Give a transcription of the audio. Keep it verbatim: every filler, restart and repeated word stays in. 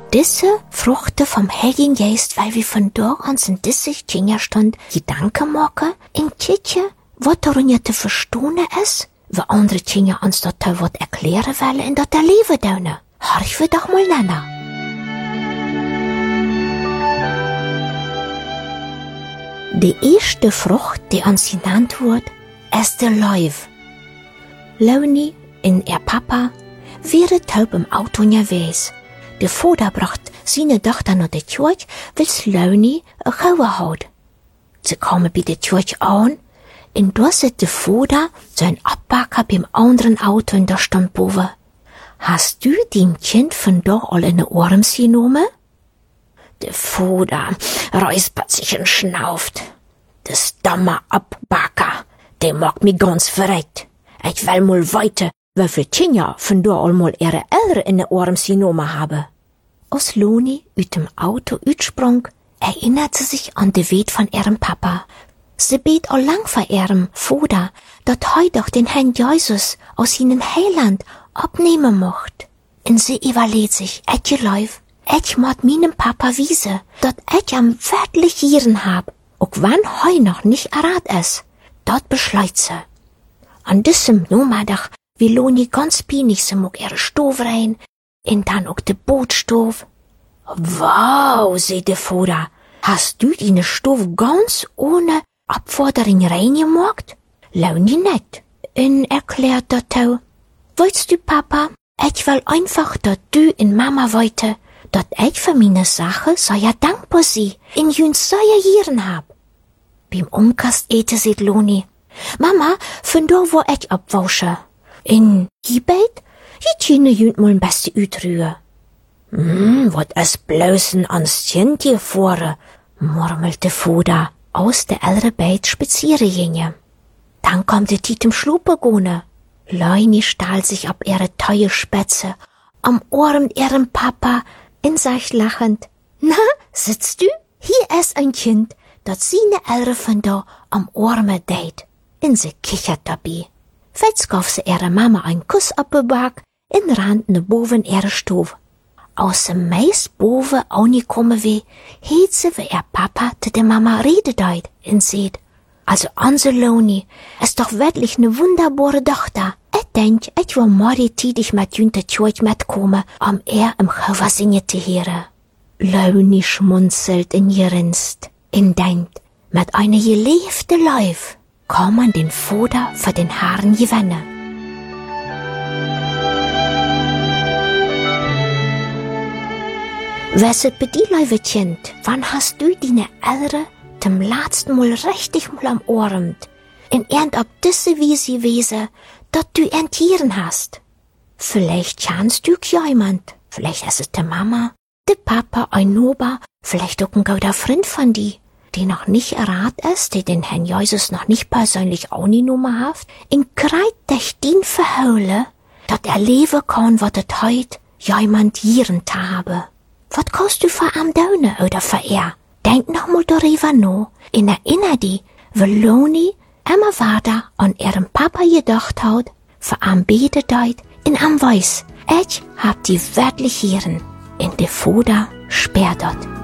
Diese Fruchten vom Heiligen Geist, weil wir von dort an in diese Kinderstund Gedanken machen, in Kirche, was darin nicht zu verstehen ist, wie andere Kinder uns dort was erklären wollen und dort erleben dürfen. Horch wir doch mal nach. Die erste Frucht, die uns genannt wird, ist der Läuf. Leonie und ihr Papa wären taub im Auto unterwegs. Der Vater bracht seine Tochter nach der Kirche, weil Leonie eine Gauer hat. Sie kommen bei der Kirche an, und da sitzt der Vater sein Abbacker beim anderen Auto in der Standboven. Hast du dein Kind von da all in den Arm genommen? Der Vater räuspert sich und schnauft. Das dumme Abbacker, der mag mich ganz verreckt. Ich will mal weiter, wie viel Kinder von da all mal ihre Eltern in den Arm genommen haben. Als Loni aus dem Auto uitsprung, erinnert sie sich an die Wet von ihrem Papa. Sie bet all lang vor ihrem Vater, dat heu doch den Herrn Jesus aus ihnen Heiland abnehmen mocht. Und sie überlegt sich, etje Läuf, ich mod meinem Papa wiese, dat ich am wirklich Jieren hab, auch wann heu noch nicht errat es. Dort beschleut sie. An diesem Nomadach, wie Loni ganz pienig sie mog ihre Stove rein, und dann auch de Bootstove. Wow, sagt der Vater, hast du deine Stove ganz ohne Abforderung reingemacht? Loni nicht. Und erklärt dat auch, willst du, Papa, ich will einfach, dat du und Mama wollte, dat ich für meine Sache so ja dankbar sie, in jüns so ja Jieren hab. Beim Umkast ete sieht Loni, Mama, von da wo ich abwasche. In Gibet, ich tjene jünt mal ein beste Ütrühe. Hm, wat is bloßen ans Tjentje vore, murmelte Vater, aus der ältere Beit spazieren ginge. Dann kommt die Tit im Schlupegone. Leuni stahl sich ab ihre teue Spätze, am Ohren ihrem Papa, in sich lachend. Na, sitzt du? Hier ist ein Kind, dat seine Eltern von da am Ohren deit. Und sie kichert dabei. Jetzt gab sie ihre Mama einen Kuss ab den Back und rannte boven ihre Stove. Aus dem meist boven angekommen wie, hielt sie wie ihr Papa zu der Mama rede deit und seht, also unsere Loni ist doch wirklich ne wunderbare Tochter. Ich denk, ich will morgen tidig mit Jünte Tjurch mitkommen, um er im Chöver singen zu hören. Loni schmunzelt und grinst und denkt, mit einer geliebten Läuf kann man den Vater für den Herrn gewinnen. Wesset bei dir, liebe Kind, wann hast du deine Eltern zum letzten Mal richtig mal am Ohren, in irgend ab diese Wiese gewesen, dat du enthieren hast? Vielleicht kennst du jemand, vielleicht ist es die Mama, der Papa, ein Nober, vielleicht auch ein guter Freund von dir, die noch nicht errat ist, die den Herrn Jesus noch nicht persönlich angenommen hat, in kreit dich den verhöhle, dat er leben kann, wat et heut jemand jieren habe. Wat kannst du für am Döne oder für er? Denk noch mal darüber nach, in erinner dich, wie Loni immer weiter an ihrem Papa gedacht hat, für am Bete deut, in am Weiß, ich hab die wirklich Jieren, in de Vater sperrt dort.